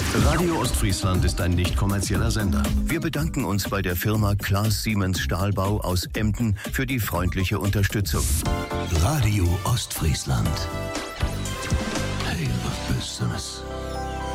Radio Ostfriesland ist ein nicht kommerzieller Sender. Wir bedanken uns bei der Firma Klaas Siemens Stahlbau aus Emden für die freundliche Unterstützung. Radio Ostfriesland. Hey, was Business.